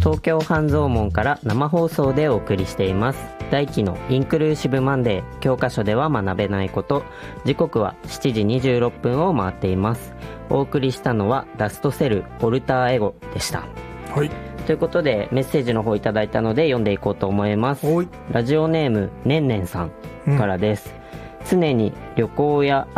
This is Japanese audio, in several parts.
東京半蔵門から生放送でお送りしています。大輝のインクルーシブマンデー、教科書では学べないこと。時刻は7時26分を回っています。お送りしたのはラストセルオルターエゴでした。 はい。 ということでメッセージの方いただいたので読んでいこうと思います。ラジオネームねんねんさんからです。常に流行や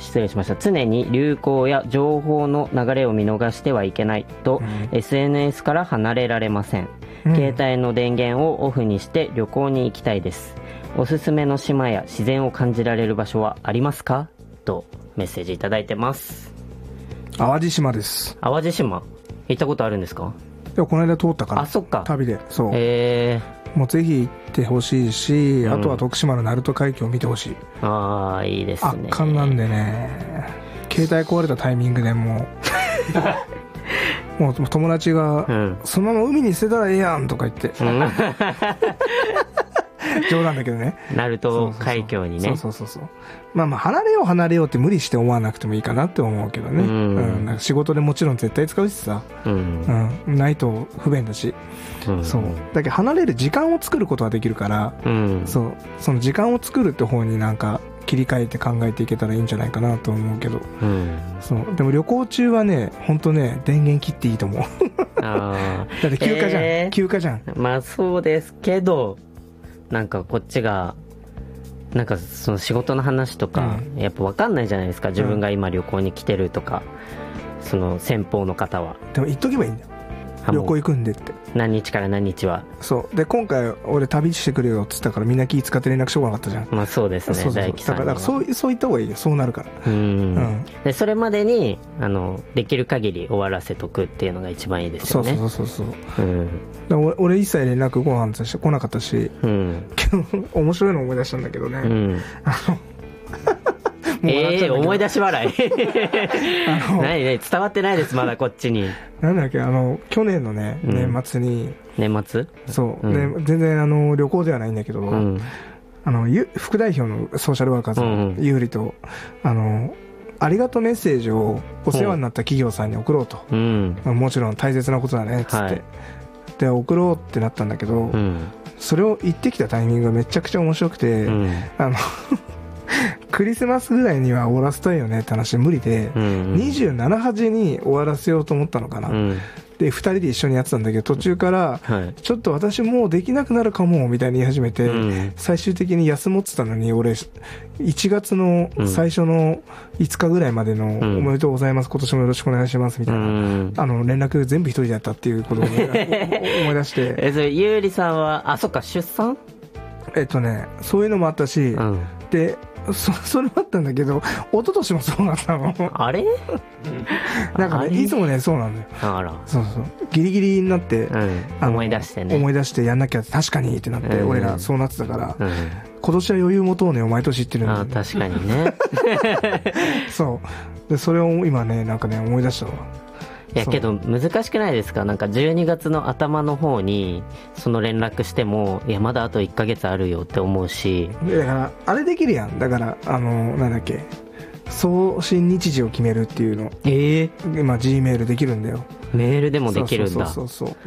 情報の流れを見逃してはいけないと、SNS から離れられません。携帯の電源をオフにして旅行に行きたいです。おすすめの島や自然を感じられる場所はありますかとメッセージいただいてます。 淡路島です。 淡路島行ったことあるんですか？ いや、この間通ったから。 あ、そっか。 旅で。そう。もうぜひ行ってほしいし、あとは徳島の鳴門海峡を見てほしい。 ああ、いいですね。 圧巻なんでね、携帯壊れたタイミングでもう友達が、そのまま海に捨てたらええやんとか言って、冗談だけどね。鳴門海峡にね。 そうまあ離れようって無理して思わなくてもいいかなって思うけどね。なんか仕事でもちろん絶対使うしさ、ないと不便だし、そうだけど離れる時間を作ることはできるから、その時間を作るって方になんか切り替えて考えていけたらいいんじゃないかなと思うけど、でも旅行中はね、本当ね、電源切っていいと思う。だって休暇じゃん。 まあそうですけど、なんかこっちがなんかその仕事の話とか、やっぱ分かんないじゃないですか。自分が今旅行に来てるとか、その先方の方は。 でも言っとけばいいんだよ、旅行行くんでって。 何日から何日は。 そうで、今回俺旅してくれよって言ったからみんな気使って連絡してこなかったじゃん。 まあそうですね。大輝さんにはだからそう言った方がいいよ。そうなるから。 でそれまでにできる限り終わらせとくっていうのが一番いいですよね。そう俺一切連絡来なかったし、面白いの思い出したんだけどね、 思い出し笑い何ね、伝わってないです、まだこっちに。 なんだっけ、去年のね、年末に。 年末？ そう、全然旅行ではないんだけど、副代表のソーシャルワーカーズのゆうりと、ありがとうメッセージをお世話になった企業さんに送ろうと、もちろん大切なことだねっつって、で送ろうってなったんだけど、それを言ってきたタイミングがめちゃくちゃ面白くて、クリスマスぐらいには終わらせたいよねって話無理で、27、8に終わらせようと思ったのかな、で2人で一緒にやってたんだけど、途中からちょっと私もうできなくなるかもみたいに言い始めて、最終的に休もってたのに、俺1月の最初の5日ぐらいまでのおめでとうございます、今年もよろしくお願いしますみたいな連絡全部一人でやったっていうことを思い出してそれゆうりさんはそっか、出産そういうのもあったし、でそれもあったんだけど、一昨年もそうなったの。あれなんかね、いつもね、そうなんだよ。そうギリギリになって、 思い出してやんなきゃ確かにってなって、俺らそうなってたから、今年は余裕持とうねを毎年言ってるんだよ。 確かにね。 そうで、それを今ね、なんかね、思い出したわ。 いやけど難しくないですか？なんか12月の頭の方にその連絡しても、いやまだあと1ヶ月あるよって思うし。 だからあれできるやん。だからなんだっけ、送信日時を決めるっていうの。今 G メールできるんだよ。 メールでもできるんだ。 そう